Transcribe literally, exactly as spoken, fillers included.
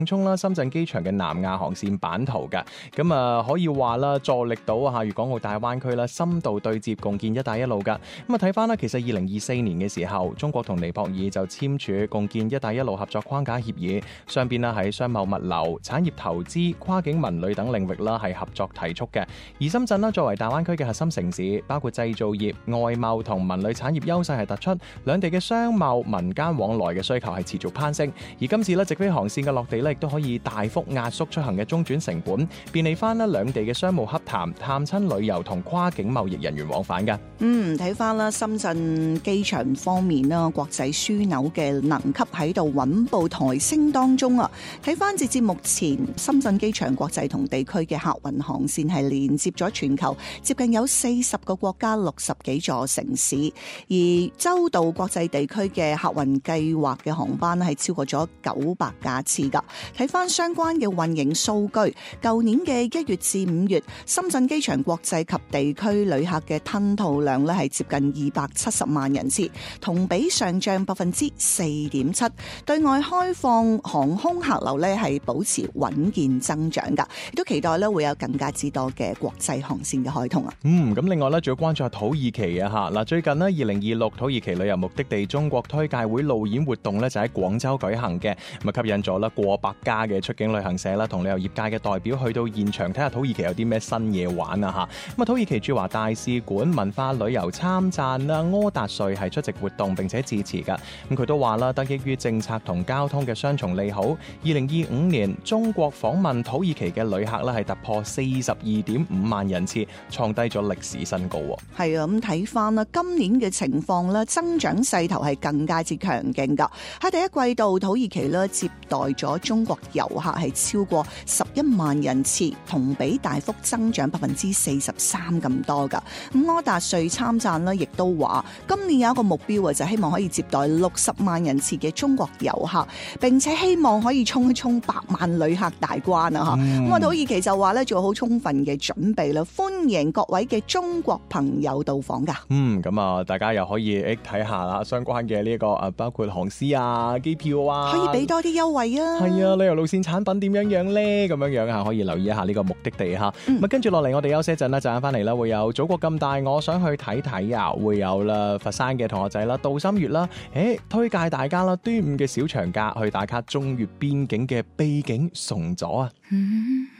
衝啦深圳機場嘅南亞航線版圖嘅，咁啊可以話啦助力到啊粵港澳大灣區啦深度對接，共建一帶一路噶。咁啊睇翻啦，其實二零二四年嘅時候，中國同尼泊爾就簽署共建一帶一路合作框架協議，上邊啦喺商貿物流、產業投資、跨境文旅等領域啦係合作提速嘅。而深圳啦作為大灣區嘅核心城市，包括製造業、外貿同文旅產業優勢係突出，兩地嘅商貿民間往來嘅需求係持續攀升。而今次咧直飛航線嘅落地咧，亦都可以大幅壓縮出行嘅中轉成本，便利翻咧兩地嘅商務洽談、探親旅遊同跨境貿易人員往返嘅。 嗯，睇翻啦，深圳機場方面啦，國際樞紐嘅能級喺度穩步抬升當中啊。睇翻截至目前，深圳機場國際同地區嘅客運航線係連接咗全球接近有四十個國家、六十幾座城市，而周到國際地區嘅客運計劃嘅航班係超過咗九百架次噶。睇翻相關嘅運營數據，舊年嘅一月至五月，深圳機場國際及地區旅客嘅吞吐量咧係接近二百七十萬人次，同比上漲百分之四點七。對外開放航空客流咧係保持穩健增長噶，亦都期待咧會有更加之多嘅國際航線嘅開通啊。 嗯，咁另外咧仲要關注下土耳其啊吓，嗱最近咧二零二六土耳其旅遊目的地中國推介會路演活動咧就喺廣州舉行嘅，咁啊吸引咗啦過百家嘅出境旅行社啦同旅遊業界嘅代表去到現場睇下土耳其有啲咩新嘢玩啊吓。咁啊土耳其駐華大使館文化旅遊參贊啦柯達瑞係出席活動並且致辭噶，咁佢都話啦得益於政策同交通嘅雙重利好，二零二五年中國訪問土耳其嘅旅客咧係突破四十二點五萬人次，創低咗歷史新高。 係啊，咁睇翻啦，今年嘅情況咧增長勢頭係更加之強勁噶。喺第一季度，土耳其咧接待咗中國遊客係超過十一萬人次，同比大幅增長百分之四十三咁多噶。咁柯達瑞參贊咧，亦都話今年有一個目標啊，就希望可以接待六十萬人次嘅中國遊客，並且希望可以衝一衝百萬旅客大關啊！吓、嗯，咁啊土耳其就話咧做好充分嘅準備啦，歡迎各位嘅中國朋友到訪噶。 嗯，咁啊，大家又可以誒睇下啦，相關嘅呢個誒，包括航司啊、機票啊， 可以俾多啲優惠啊。 係啊，旅遊路線產品點樣樣咧？咁樣樣啊，可以留意一下呢個目的地吓。咁、嗯、啊，跟住落嚟，我哋休息一陣啦，陣間翻嚟啦，會有祖國咁大，我想去睇睇啊，會有啦，佛山嘅同學仔啦，杜心月啦，誒，推介大家啦，端午嘅小長假去打卡中越邊境嘅秘境崇左啊。嗯